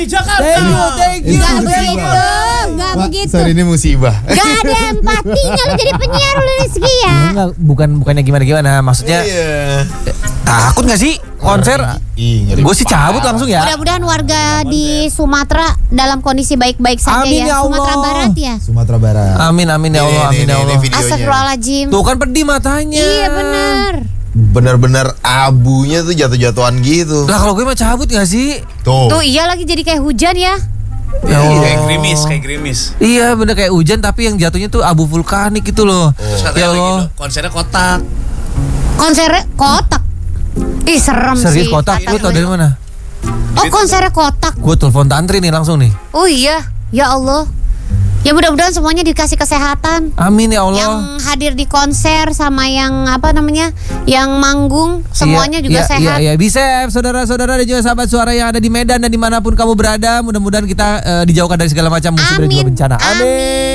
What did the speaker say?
Jakarta. Thank you. Gak begitu. Sorry, ini musibah. Gak ada empatinya lu jadi penyiar lu Rizky ya. Enggak, bukannya gimana. Maksudnya Iya. takut gak sih konser? Gue sih cabut langsung ya. Mudah-mudahan warga di Sumatera dalam kondisi baik-baik saja Amin ya Allah. Sumatera Barat ya. Sumatera Barat. Amin ya Allah, amin ya Allah. Astagfirullahaladzim. Tuh kan pedih matanya. Iya benar. Bener-bener abunya tuh jatuh-jatuhan gitu. Lah kalau gue mah cabut gak sih? Tuh iya lagi jadi kayak hujan ya. Ya Allah. Kayak gerimis. Iya bener kayak hujan tapi yang jatuhnya tuh abu vulkanik gitu loh. Terus Ya katanya lagi Allah. konsernya kotak. Konsernya kotak. Ih serem Serius sih. kotak? Lu tau dari mana? Oh konsernya kotak. Gue telepon Tantri nih langsung nih. Oh iya. Ya Allah. Ya mudah-mudahan semuanya dikasih kesehatan. Amin ya Allah. Yang hadir di konser sama yang apa namanya, yang manggung semuanya juga sehat. Iya, Bisep, saudara-saudara dan juga sahabat suara yang ada di Medan dan dimanapun kamu berada, mudah-mudahan kita dijauhkan dari segala macam musibah dan juga bencana. Amin.